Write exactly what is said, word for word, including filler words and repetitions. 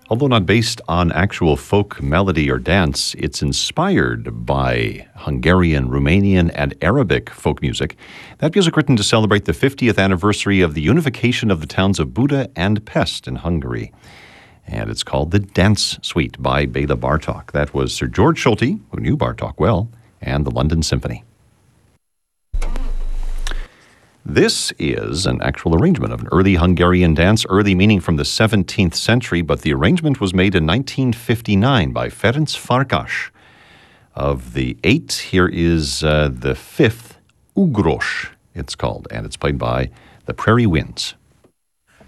Although not based on actual folk melody or dance, it's inspired by Hungarian, Romanian, and Arabic folk music. That music written to celebrate the fiftieth anniversary of the unification of the towns of Buda and Pest in Hungary. And it's called the Dance Suite by Bela Bartok. That was Sir George Solti, who knew Bartok well, and the London Symphony. This is an actual arrangement of an early Hungarian dance, early meaning from the seventeenth century, but the arrangement was made in nineteen fifty-nine by Ferenc Farkas. Of the eight, here is uh, the fifth, Ugros, it's called, and it's played by the Prairie Winds.